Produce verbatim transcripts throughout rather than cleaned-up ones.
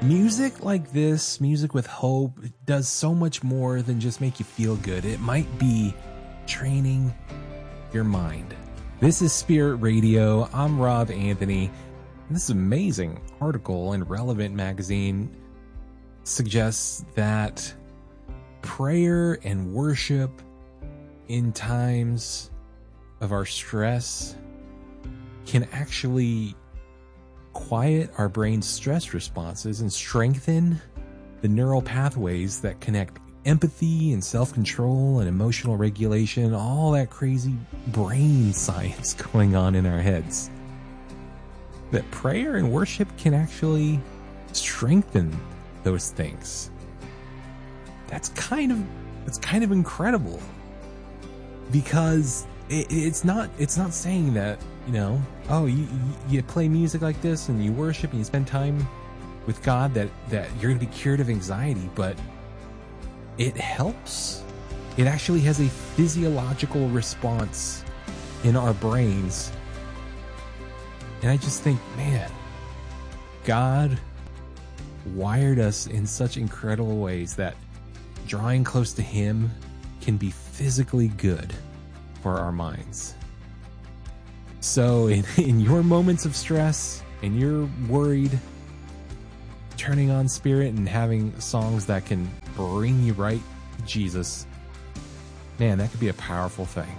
Music like this, music with hope, does so much more than just make you feel good. It might be training your mind. This is Spirit Radio. I'm Rob Anthony. And this amazing article in Relevant Magazine suggests that prayer and worship in times of our stress can actually quiet our brain's stress responses and strengthen the neural pathways that connect empathy and self-control and emotional regulation, all that crazy brain science going on in our heads. That prayer and worship can actually strengthen those things. That's kind of that's kind of incredible, because it, it's not it's not saying that, you know, oh, you, you play music like this and you worship and you spend time with God, that, that you're going to be cured of anxiety, but it helps. It actually has a physiological response in our brains. And I just think, man, God wired us in such incredible ways that drawing close to Him can be physically good for our minds. So in, in your moments of stress and you're worried, turning on Spirit and having songs that can bring you right to Jesus, man, that could be a powerful thing.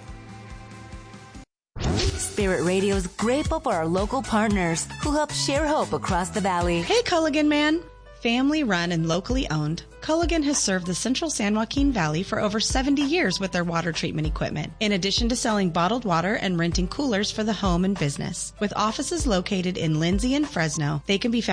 Spirit Radio is grateful for our local partners who help share hope across the valley. Hey, Culligan Man. Family run and locally owned, Culligan has served the central San Joaquin Valley for over seventy years with their water treatment equipment, in addition to selling bottled water and renting coolers for the home and business. With offices located in Lindsay and Fresno, they can be found